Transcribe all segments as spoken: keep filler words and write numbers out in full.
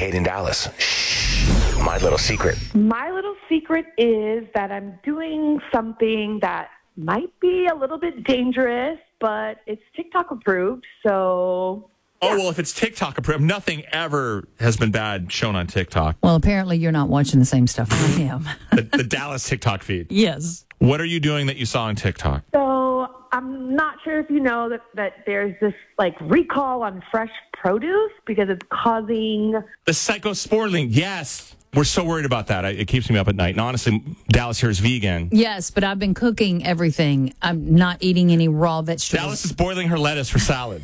Kate in Dallas. Shh. My little secret. My little secret is that I'm doing something that might be a little bit dangerous, but it's TikTok approved, so... Oh, well, if it's TikTok approved, nothing ever has been bad shown on TikTok. Well, apparently you're not watching the same stuff I am. the, the Dallas TikTok feed. Yes. What are you doing that you saw on TikTok? So I'm not sure if you know that, that there's this like recall on fresh produce because it's causing... The cyclosporine, yes. We're so worried about that. I, it keeps me up at night. And honestly, Dallas here is vegan. Yes, but I've been cooking everything. I'm not eating any raw vegetables. Dallas is boiling her lettuce for salads.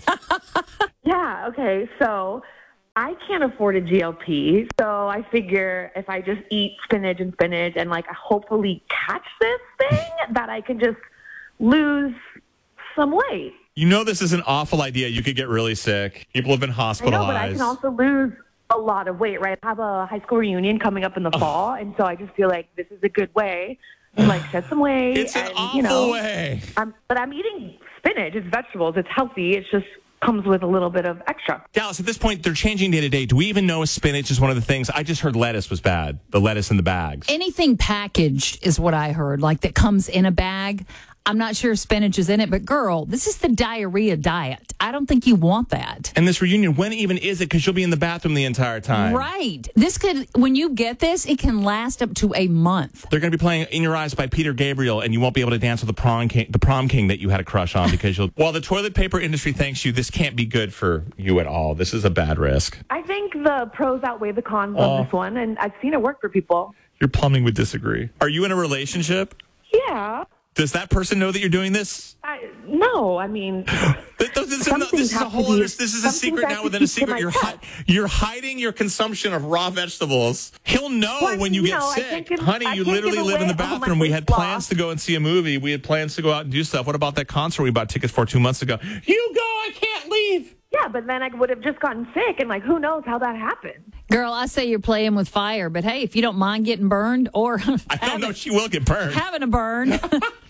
Yeah, okay, so I can't afford a G L P, so I figure if I just eat spinach and spinach and, like, hopefully catch this thing, that I can just lose some weight. You know this is an awful idea. You could get really sick. People have been hospitalized. I know, but I can also lose a lot of weight, right? I have a high school reunion coming up in the fall, and so I just feel like this is a good way to, like, shed some weight. It's and, an awful you know, way. I'm, but I'm eating spinach. It's vegetables. It's healthy. It's just... comes with a little bit of extra. Dallas, at this point, they're changing day to day. Do we even know if spinach is one of the things? I just heard lettuce was bad. The lettuce in the bags. Anything packaged is what I heard, like that comes in a bag. I'm not sure if spinach is in it, but girl, this is the diarrhea diet. I don't think you want that. And this reunion, when even is it? Because you'll be in the bathroom the entire time. Right. This could, when you get this, it can last up to a month. They're going to be playing In Your Eyes by Peter Gabriel, and you won't be able to dance with the prom king, the prom king that you had a crush on because you'll... While the toilet paper industry thanks you, this can't be good for you at all. This is a bad risk. I think the pros outweigh the cons Oh. of this one, and I've seen it work for people. Your plumbing would disagree. Are you in a relationship? Yeah. Does that person know that you're doing this? I, no, I mean... This, this, is, Some no, this is a things have whole to be- other... This is a some secret things now have within to a keep to secret. my You're, chest. hi- you're hiding your consumption of raw vegetables. He'll know Well, when you, you get know, I sick. can't give- Honey, I you can't literally give live in the away all my bathroom. We had weight loss. plans to go and see a movie. We had plans to go out and do stuff. What about that concert we bought tickets for two months ago? You go, I can't leave. Yeah, but then I would have just gotten sick, and, like, who knows how that happened. Girl, I say you're playing with fire, but hey, if you don't mind getting burned or I don't know. She will get burned. having a burn,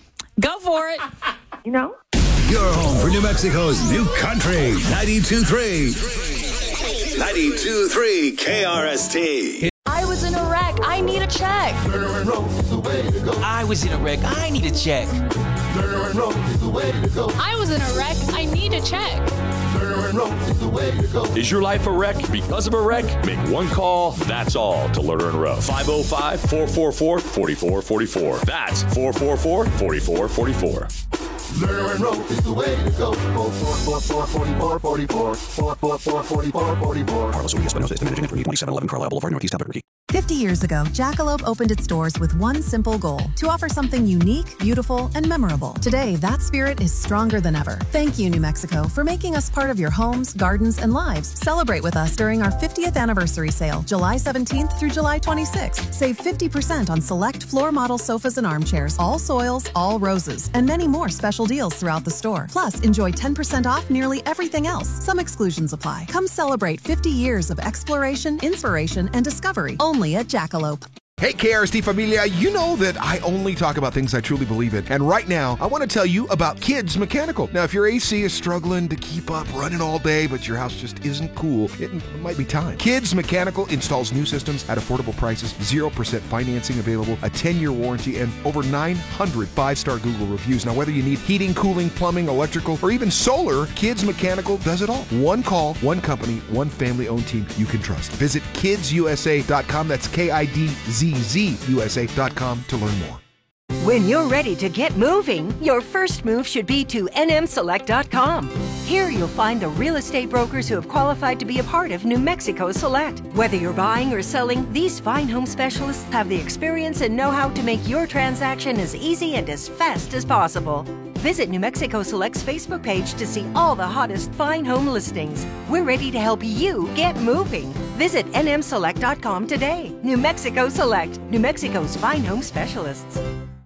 go for it. You know? Your home for New Mexico's new country. ninety-two point three. ninety-two point three K R S T. I was in a wreck. I need a check. I was in a wreck. I need a check. I was in a wreck. I need a check. Is your life a wreck because of a wreck? Make one call, that's all, to Lerner and Rowe. five oh five, four four four, four four four four. That's four four four, four four four four. Lerner and Rowe is the way to go. four four four, four four four four. four four four, four four four four. Carlos Urias Espinosa is the managing editor, twenty-seven eleven Carlisle Boulevard, Northeast Albuquerque. fifty years ago, Jackalope opened its doors with one simple goal, to offer something unique, beautiful, and memorable. Today, that spirit is stronger than ever. Thank you, New Mexico, for making us part of your homes, gardens, and lives. Celebrate with us during our fiftieth anniversary sale, July seventeenth through July twenty-sixth. Save fifty percent on select floor model sofas and armchairs, all soils, all roses, and many more special deals throughout the store. Plus, enjoy ten percent off nearly everything else. Some exclusions apply. Come celebrate fifty years of exploration, inspiration, and discovery only at Jackalope. Hey, K R S T Familia, you know that I only talk about things I truly believe in. And right now, I want to tell you about Kids Mechanical. Now, if your A C is struggling to keep up running all day, but your house just isn't cool, it might be time. Kids Mechanical installs new systems at affordable prices, zero percent financing available, a ten-year warranty, and over nine hundred five-star Google reviews. Now, whether you need heating, cooling, plumbing, electrical, or even solar, Kids Mechanical does it all. One call, one company, one family-owned team you can trust. Visit kids u s a dot com. That's K I D Z Z U S A dot com to learn more. When you're ready to get moving, your first move should be to N M select dot com. Here you'll find the real estate brokers who have qualified to be a part of New Mexico Select. Whether you're buying or selling, these fine home specialists have the experience and know-how to make your transaction as easy and as fast as possible. Visit New Mexico Select's Facebook page to see all the hottest fine home listings. We're ready to help you get moving. Visit N M select dot com today. New Mexico Select, New Mexico's fine home specialists.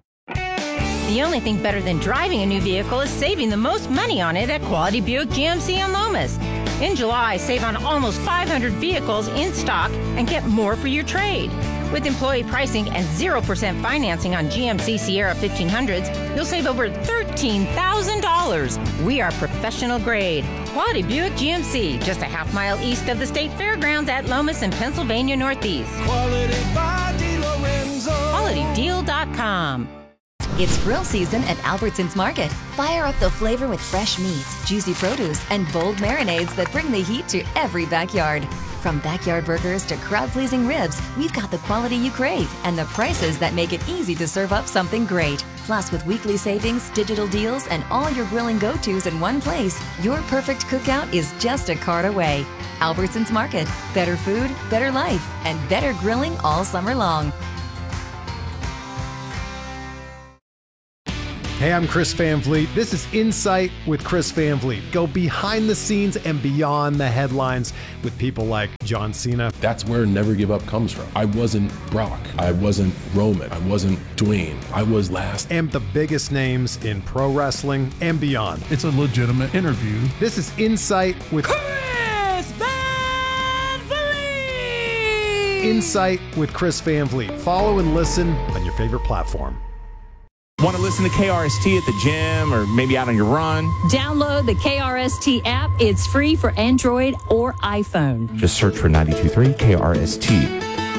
The only thing better than driving a new vehicle is saving the most money on it at Quality Buick G M C in Lomas. In July, save on almost five hundred vehicles in stock and get more for your trade. With employee pricing and zero percent financing on G M C Sierra fifteen hundreds, you'll save over thirteen thousand dollars. We are professional grade. Quality Buick G M C, just a half mile east of the State Fairgrounds at Lomas in Pennsylvania Northeast. Quality by DeLorenzo. Quality Deal dot com. It's grill season at Albertsons Market. Fire up the flavor with fresh meats, juicy produce, and bold marinades that bring the heat to every backyard. From backyard burgers to crowd-pleasing ribs, we've got the quality you crave and the prices that make it easy to serve up something great. Plus, with weekly savings, digital deals, and all your grilling go-tos in one place, your perfect cookout is just a cart away. Albertsons Market. Better food, better life, and better grilling all summer long. Hey, I'm Chris Van Vliet. This is Insight with Chris Van Vliet. Go behind the scenes and beyond the headlines with people like John Cena. That's where Never Give Up comes from. I wasn't Brock. I wasn't Roman. I wasn't Dwayne. I was last. And the biggest names in pro wrestling and beyond. It's a legitimate interview. This is Insight with Chris Van Vliet. Insight with Chris Van Vliet. Follow and listen on your favorite platform. Want to listen to K R S T at the gym or maybe out on your run? Download the K R S T app. It's free for Android or iPhone. Just search for ninety-two point three K R S T.